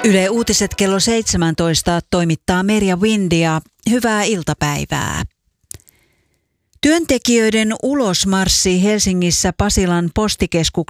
Yle Uutiset kello 17 toimittaa Merja Windia. Hyvää iltapäivää. Työntekijöiden ulosmarssi Helsingissä Pasilan postikeskuksen